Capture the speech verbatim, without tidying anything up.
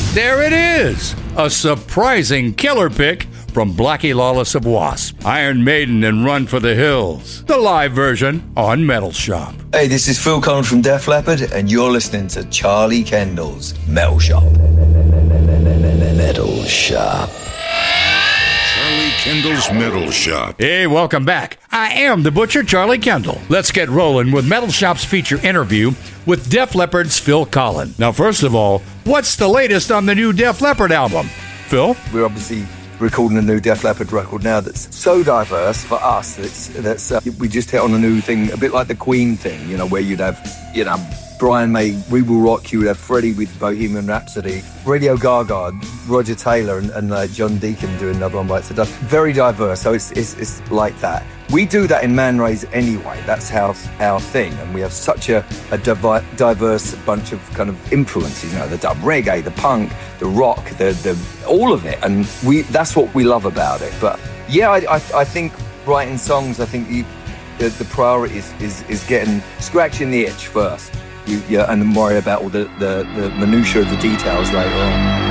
There it is! A surprising killer pick from Blackie Lawless of Wasp, Iron Maiden, and Run for the Hills. The live version on Metal Shop. Hey, this is Phil Collins from Def Leppard, and you're listening to Charlie Kendall's Metal Shop. Metal Shop. Charlie Kendall's Metal Shop. Hey, welcome back. I am the Butcher, Charlie Kendall. Let's get rolling with Metal Shop's feature interview with Def Leppard's Phil Collins. Now, first of all, what's the latest on the new Def Leppard album? Phil? We're obviously recording a new Def Leppard record now that's so diverse for us. It's, that's uh, we just hit on a new thing, a bit like the Queen thing, you know, where you'd have, you know, Brian May, We Will Rock You, would have Freddie with Bohemian Rhapsody, Radio Gaga, Roger Taylor, and, and uh, John Deacon doing another one by itself. Very diverse, so it's, it's it's like that. We do that in Man Rays anyway. That's our our thing, and we have such a, a divi- diverse bunch of kind of influences. You know, the dub reggae, the punk, the rock, the the all of it, and we that's what we love about it. But yeah, I I, I think writing songs, I think you, the, the priority is, is is getting scratching the itch first. You, yeah, and then worry about all the, the, the minutiae of the details later on.